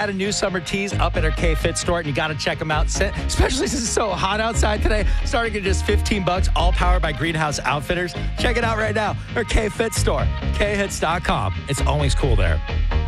got a new summer tees up at our K-Fit store, and you got to check them out, especially since it's so hot outside today. Starting at just $15, all powered by Greenhouse Outfitters. Check it out right now. Our K-Fit store, khits.com. It's always cool there.